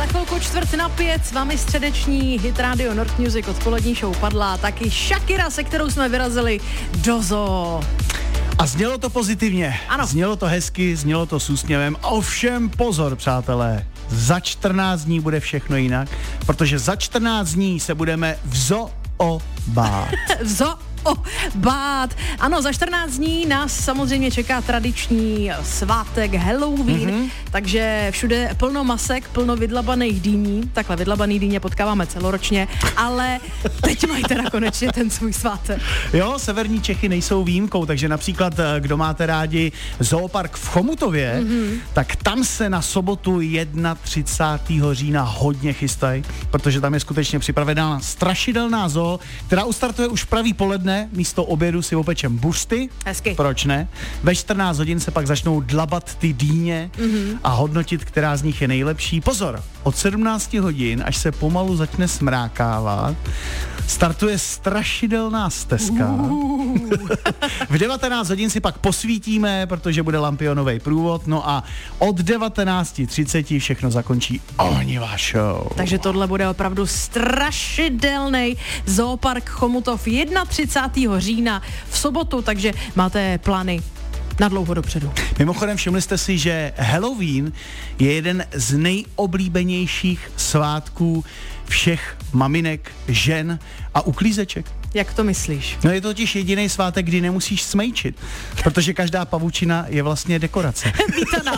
chvilku 4:45, s vámi středeční hit Radio Nord Music, odpolední show padla taky Shakira, se kterou jsme vyrazili do zoo. A znělo to pozitivně, ano. Znělo to hezky, znělo to s úsměvem. Ovšem pozor, přátelé, za 14 dní bude všechno jinak, protože za 14 dní se budeme v zoo bát. Bát. Ano, za 14 dní nás samozřejmě čeká tradiční svátek Halloween, takže všude plno masek, plno vydlabaných dýní. Takhle vydlabaný dýně potkáváme celoročně, ale teď mají teda konečně ten svůj svátek. Jo, severní Čechy nejsou výjimkou, takže například, kdo máte rádi zoopark v Chomutově, tak tam se na sobotu 31. října hodně chystají, protože tam je skutečně připravená strašidelná zoo, která ustartuje už pravý poledne. Místo obědu si opečem buřty. Hezky. Proč ne? Ve 14 hodin se pak začnou dlabat ty dýně a hodnotit, která z nich je nejlepší. Pozor, od 17 hodin, až se pomalu začne smrákávat, startuje strašidelná stezka. V 19 hodin si pak posvítíme, protože bude lampionový průvod, no a od 19:30 všechno zakončí ohnivá show. Takže tohle bude opravdu strašidelný zoopark Chomutov 31. října v sobotu, takže máte plány na dlouho dopředu. Mimochodem všimli jste si, že Halloween je jeden z nejoblíbenějších svátků všech maminek, žen a uklízeček. Jak to myslíš? No je to totiž jediný svátek, kdy nemusíš smejčit, protože každá pavučina je vlastně dekorace. Vítaná.